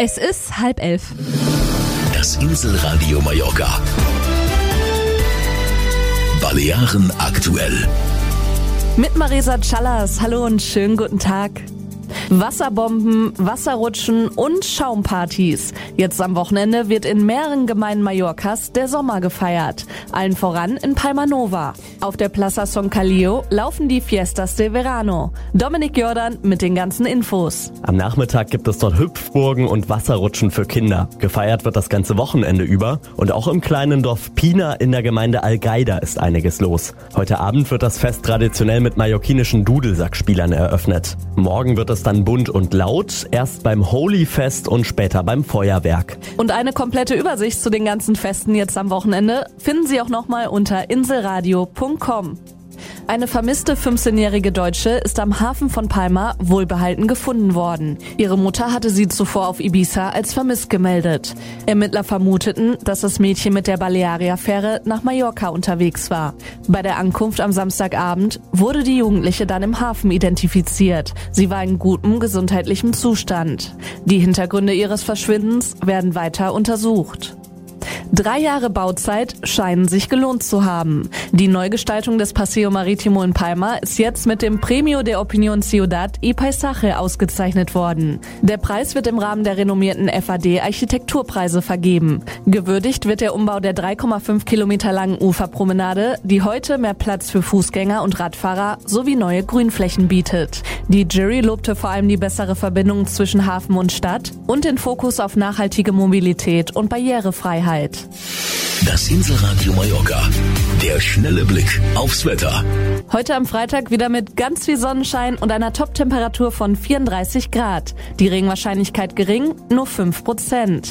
Es ist 10:30. Das Inselradio Mallorca. Balearen aktuell. Mit Marisa Callas. Hallo und schönen guten Tag. Wasserbomben, Wasserrutschen und Schaumpartys. Jetzt am Wochenende wird in mehreren Gemeinden Mallorcas der Sommer gefeiert. Allen voran in Palma Nova. Auf der Plaza Son Callio laufen die Fiestas de Verano. Dominik Jordan mit den ganzen Infos. Am Nachmittag gibt es dort Hüpfburgen und Wasserrutschen für Kinder. Gefeiert wird das ganze Wochenende über. Und auch im kleinen Dorf Pina in der Gemeinde Algaida ist einiges los. Heute Abend wird das Fest traditionell mit mallorquinischen Dudelsackspielern eröffnet. Morgen wird es dann bunt und laut, erst beim Holy-Fest und später beim Feuerwerk. Und eine komplette Übersicht zu den ganzen Festen jetzt am Wochenende finden Sie auch nochmal unter inselradio.com. Eine vermisste 15-jährige Deutsche ist am Hafen von Palma wohlbehalten gefunden worden. Ihre Mutter hatte sie zuvor auf Ibiza als vermisst gemeldet. Ermittler vermuteten, dass das Mädchen mit der Balearia-Fähre nach Mallorca unterwegs war. Bei der Ankunft am Samstagabend wurde die Jugendliche dann im Hafen identifiziert. Sie war in gutem gesundheitlichem Zustand. Die Hintergründe ihres Verschwindens werden weiter untersucht. 3 Jahre Bauzeit scheinen sich gelohnt zu haben. Die Neugestaltung des Paseo Marítimo in Palma ist jetzt mit dem Premio de Opinión Ciudad y Paisaje ausgezeichnet worden. Der Preis wird im Rahmen der renommierten FAD Architekturpreise vergeben. Gewürdigt wird der Umbau der 3,5 Kilometer langen Uferpromenade, die heute mehr Platz für Fußgänger und Radfahrer sowie neue Grünflächen bietet. Die Jury lobte vor allem die bessere Verbindung zwischen Hafen und Stadt und den Fokus auf nachhaltige Mobilität und Barrierefreiheit. Das Inselradio Mallorca. Der schnelle Blick aufs Wetter. Heute am Freitag wieder mit ganz viel Sonnenschein und einer Top-Temperatur von 34 Grad. Die Regenwahrscheinlichkeit gering, nur 5%.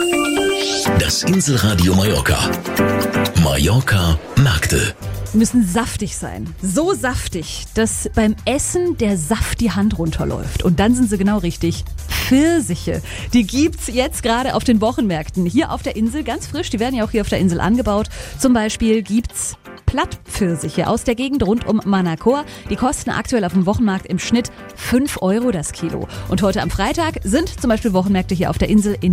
Das Inselradio Mallorca. Mallorca Märkte. Müssen saftig sein. So saftig, dass beim Essen der Saft die Hand runterläuft. Und dann sind sie genau richtig. Pfirsiche. Die gibt's jetzt gerade auf den Wochenmärkten. Hier auf der Insel ganz frisch. Die werden ja auch hier auf der Insel angebaut. Zum Beispiel gibt's Plattpfirsiche aus der Gegend rund um Manacor. Die kosten aktuell auf dem Wochenmarkt im Schnitt 5 € das Kilo. Und heute am Freitag sind zum Beispiel Wochenmärkte hier auf der Insel in